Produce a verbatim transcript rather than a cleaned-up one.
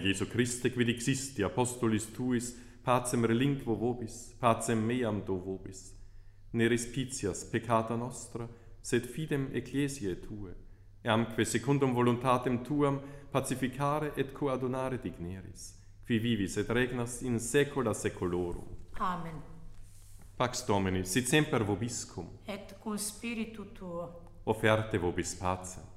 Jesu Christe, quid existi apostolis tuis, pacem relinquo vobis, pacem meam do vobis. Ne respicias peccata nostra, sed fidem ecclesiae tue, eamque secundum voluntatem tuam pacificare et coadunare digneris, qui vivis et regnas in saecula saeculorum. Amen. Pax Domini, sit semper vobiscum. Et cum spiritu tuo. Offerte vobis pacem.